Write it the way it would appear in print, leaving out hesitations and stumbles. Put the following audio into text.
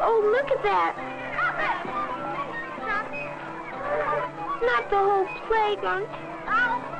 Oh, look at that. Not the whole playground.